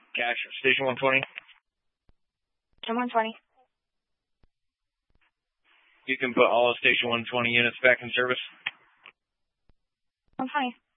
Cash, Station 120. Station 120. You can put all of Station 120 units back in service. 120.